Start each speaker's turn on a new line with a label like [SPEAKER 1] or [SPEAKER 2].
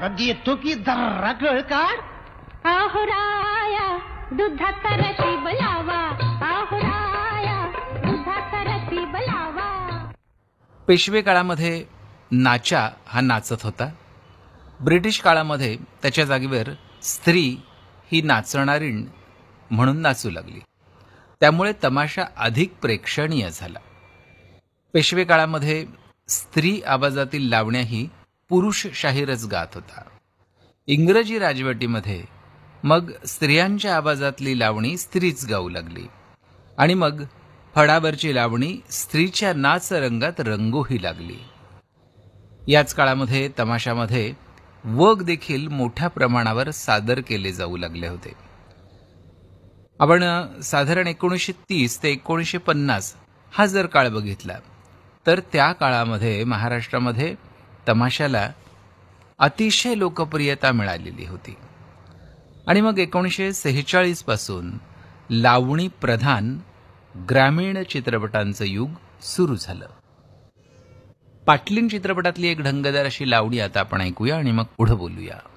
[SPEAKER 1] देतो की जरा गळ काढ.
[SPEAKER 2] आहुराया दुधाचा रतीब लावा, आहुराया दुधाचा रतीब लावा.
[SPEAKER 3] पेशवे काळामध्ये नाचा हा नाचत होता. ब्रिटिश काळामध्ये त्याच्या जागेवर स्त्री ही नाचणारी म्हणून नाचू लागली. त्यामुळे तमाशा अधिक प्रेक्षणीय झाला. पेशवे काळामध्ये स्त्री आवाजातील लावण्याही पुरुष शाहीरच गात होता. इंग्रजी राजवटीमध्ये मग स्त्रियांच्या आवाजातली लावणी स्त्रीच गाऊ लागली आणि मग फडावरची लावणी स्त्रीच्या नाच रंगात रंगूही लागली. याच काळामध्ये तमाशामध्ये वग देखील मोठ्या प्रमाणावर सादर केले जाऊ लागले होते. आपण साधारण 1930 ते 1950 हा जर काळ बघितला तर त्या काळामध्ये महाराष्ट्रामध्ये तमाशाला अतिशय लोकप्रियता मिळालेली होती आणि मग 1946 पासून लावणी प्रधान ग्रामीण चित्रपटांचं युग सुरू झालं. पाटलीन चित्रपटातली एक ढंगदार अशी लावणी आता आपण ऐकूया आणि मग पुढे बोलूया.